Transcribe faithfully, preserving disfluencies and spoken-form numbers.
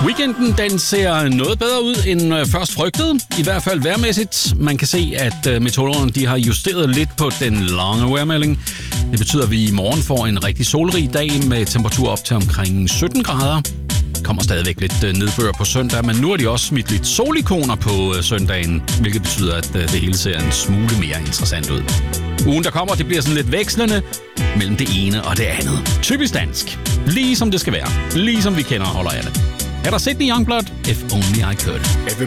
Weekenden den ser noget bedre ud end først frygtet, i hvert fald vejrmæssigt. Man kan se, at meteorologerne de har justeret lidt på den lange vejrmelding. Det betyder, at vi i morgen får en rigtig solrig dag med temperatur op til omkring sytten grader. Der kommer stadigvæk lidt nedbør på søndag, men nu har de også smidt lidt solikoner på søndagen, hvilket betyder, at det hele ser en smule mere interessant ud. Ugen, der kommer, det bliver sådan lidt vekslende mellem det ene og det andet. Typisk dansk. Lige som det skal være. Lige som vi kender og holder af det. Er der Sydney Youngblood? If only I could.